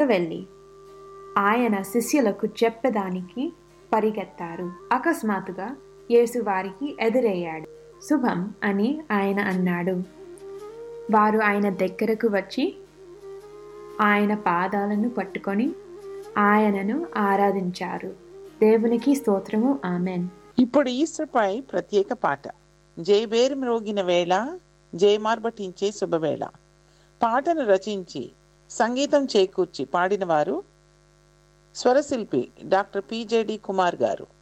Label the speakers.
Speaker 1: వెళ్ళి ఆయన శిష్యులకు చెప్పడానికి పరిగెత్తారు. అకస్మాత్తుగా యేసు వారికి ఎదురయ్యాడు. శుభం అని ఆయన అన్నాడు. వారు ఆయన దగ్గరకు వచ్చి ఆయన పాదాలను పట్టుకొని ఆయనను ఆరాధించారు. దేవునికి స్తోత్రము. ఆమెన్.
Speaker 2: ఇప్పుడు ఈస్టర్ పై ప్రత్యేక పాట. జయబేరి మ్రోగిన వేళ, జయమార్బటించే శుభవేళ. పాటను రచించి సంగీతం చేకూర్చి పాడిన వారు స్వరశిల్పి డాక్టర్ పిజేడి కుమార్ గారు.